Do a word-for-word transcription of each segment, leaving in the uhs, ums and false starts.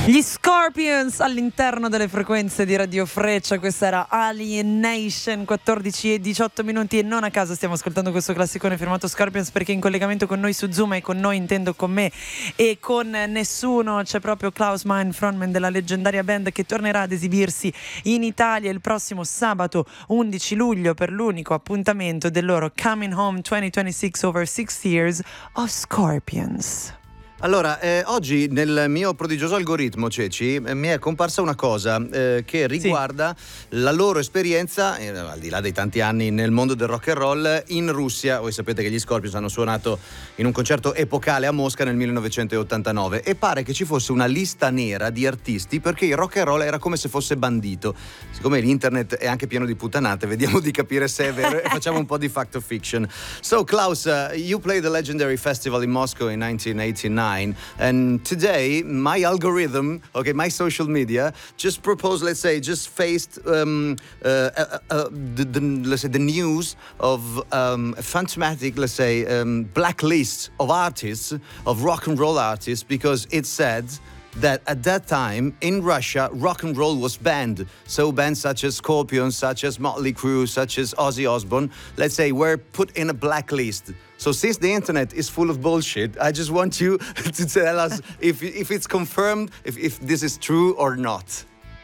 Gli Scorpions all'interno delle frequenze di Radio Freccia. Questa era Alienation, quattordici e diciotto minuti, e non a caso stiamo ascoltando questo classicone firmato Scorpions, perché in collegamento con noi su Zoom, e con noi intendo con me e con nessuno, c'è proprio Klaus Meine, frontman della leggendaria band, che tornerà ad esibirsi in Italia il prossimo sabato undici luglio per l'unico appuntamento del loro Coming Home duemilaventisei over sixty years of Scorpions. Allora, eh, oggi nel mio prodigioso algoritmo, Ceci, eh, mi è comparsa una cosa eh, che riguarda sì. la loro esperienza, eh, al di là dei tanti anni nel mondo del rock and roll, in Russia. Voi sapete che gli Scorpions hanno suonato in un concerto epocale a Mosca nel millenovecentottantanove, e pare che ci fosse una lista nera di artisti, perché il rock and roll era come se fosse bandito. Siccome l'internet è anche pieno di puttanate, vediamo di capire se è vero e facciamo un po' di fact or fiction. So Klaus, uh, you played the legendary festival in Moscow in nineteen eighty-nine. And today, my algorithm, okay, my social media, just proposed, let's say, just faced um, uh, uh, uh, the, the, let's say, the news of um, a phantomatic, let's say, um, blacklist of artists, of rock and roll artists, because it said that at that time in Russia rock and roll was banned. So bands such as Scorpions, such as Motley Crue, such as Ozzy Osbourne, let's say, were put in a blacklist. So since the internet is full of bullshit, I just want you to tell us if if it's confirmed, if, if this is true or not.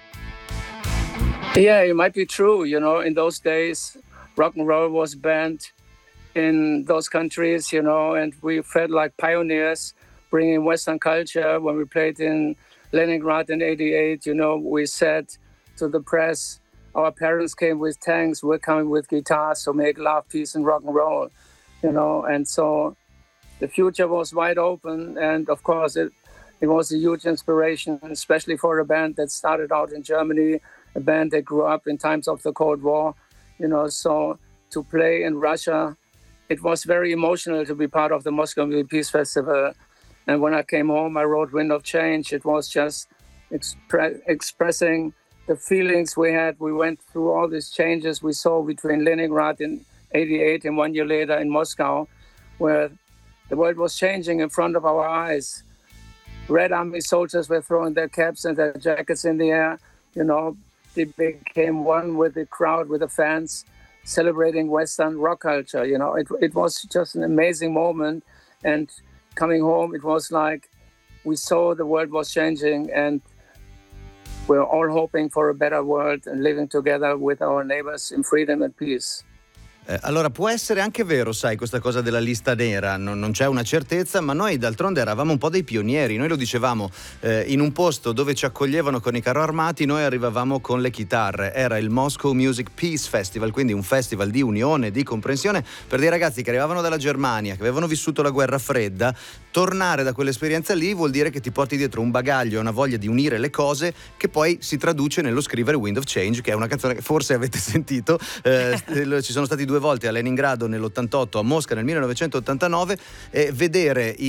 Yeah, it might be true. You know, in those days, rock and roll was banned in those countries, you know, and we felt like pioneers bringing Western culture. When we played in Leningrad in eighty-eight, you know, we said to the press, our parents came with tanks, we're coming with guitars, so make love, peace, and rock and roll. You know, and so the future was wide open, and of course it, it was a huge inspiration, especially for a band that started out in Germany, a band that grew up in times of the Cold War, you know, so to play in Russia, it was very emotional to be part of the Moscow Peace Festival. And when I came home, I wrote Wind of Change. It was just expre- expressing the feelings we had. We went through all these changes we saw between Leningrad and eighty-eight and one year later in Moscow, where the world was changing in front of our eyes. Red Army soldiers were throwing their caps and their jackets in the air. You know, they became one with the crowd, with the fans, celebrating Western rock culture. You know, it it was just an amazing moment. And coming home, it was like we saw the world was changing, and we're all hoping for a better world and living together with our neighbors in freedom and peace. Eh, allora può essere anche vero, sai, questa cosa della lista nera, non, non c'è una certezza, ma noi d'altronde eravamo un po' dei pionieri. Noi lo dicevamo, eh, in un posto dove ci accoglievano con i carro armati, noi arrivavamo con le chitarre. Era il Moscow Music Peace Festival, quindi un festival di unione, di comprensione per dei ragazzi che arrivavano dalla Germania, che avevano vissuto la guerra fredda. Tornare da quell'esperienza lì vuol dire che ti porti dietro un bagaglio e una voglia di unire le cose, che poi si traduce nello scrivere Wind of Change, che è una canzone che forse avete sentito. Eh, ci sono stati due volte a Leningrado nell'ottantotto, a Mosca nel millenovecentottantanove, e vedere i